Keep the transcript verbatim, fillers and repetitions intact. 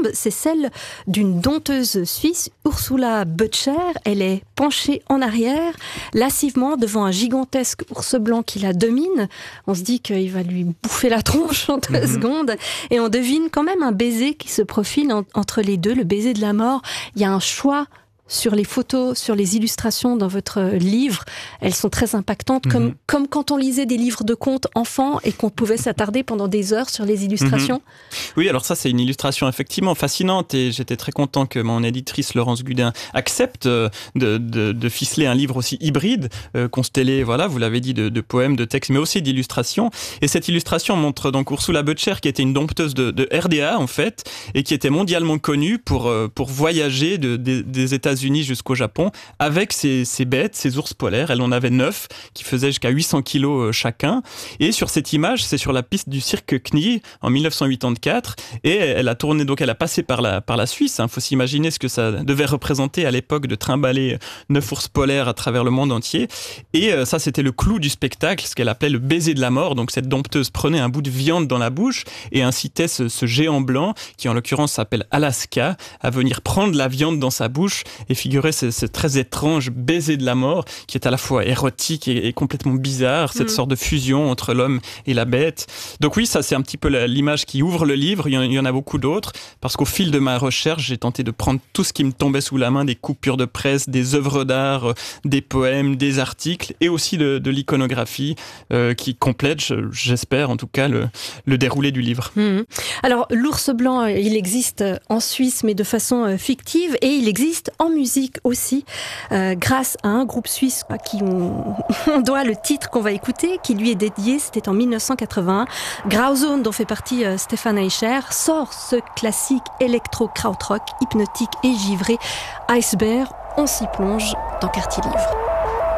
superbe, c'est celle d'une dompteuse suisse, Ursula Böttcher. Elle est penchée en arrière, lascivement, devant un gigantesque ours blanc qui la domine. On se dit qu'il va lui bouffer la tronche en deux mm-hmm. secondes. Et on devine quand même un baiser qui se profile en, entre les deux, le baiser de la mort. Il y a un choix sur les photos, sur les illustrations dans votre livre. Elles sont très impactantes, mmh. comme, comme quand on lisait des livres de contes enfants et qu'on pouvait s'attarder pendant des heures sur les illustrations. Mmh. Oui, alors ça, c'est une illustration effectivement fascinante et j'étais très content que mon éditrice Laurence Gudin accepte de, de, de ficeler un livre aussi hybride, euh, constellé, voilà, vous l'avez dit, de, de poèmes, de textes, mais aussi d'illustrations. Et cette illustration montre donc Ursula Böttcher, qui était une dompteuse de, de R D A, en fait, et qui était mondialement connue pour, euh, pour voyager de, de, des États États-Unis jusqu'au Japon avec ces, ces bêtes, ces ours polaires. Elle en avait neuf qui faisaient jusqu'à huit cents kilos chacun. Et sur cette image, c'est sur la piste du cirque Knie en dix-neuf cent quatre-vingt-quatre. Et elle a tourné, donc elle a passé par la, par la Suisse. Il hein. faut s'imaginer ce que ça devait représenter à l'époque de trimballer neuf ours polaires à travers le monde entier. Et euh, ça, c'était le clou du spectacle, ce qu'elle appelait le baiser de la mort. Donc cette dompteuse prenait un bout de viande dans la bouche et incitait ce, ce géant blanc, qui en l'occurrence s'appelle Alaska, à venir prendre la viande dans sa bouche et figurer ce, ce très étrange baiser de la mort qui est à la fois érotique et, et complètement bizarre, cette mmh. sorte de fusion entre l'homme et la bête. Donc oui, ça c'est un petit peu la, l'image qui ouvre le livre. Il y, en, il y en a beaucoup d'autres parce qu'au fil de ma recherche, j'ai tenté de prendre tout ce qui me tombait sous la main, des coupures de presse, des œuvres d'art, des poèmes, des articles et aussi de, de l'iconographie euh, qui complète, j'espère en tout cas, le, le déroulé du livre. Mmh. Alors l'ours blanc, il existe en Suisse mais de façon fictive et il existe en musique aussi, euh, grâce à un groupe suisse à qui on, on doit le titre qu'on va écouter, qui lui est dédié, c'était en dix-neuf cent quatre-vingt-un. Grauzone, dont fait partie euh, Stefan Eicher, sort ce classique électro-krautrock, hypnotique et givré. Iceberg, on s'y plonge dans Quartier Livre.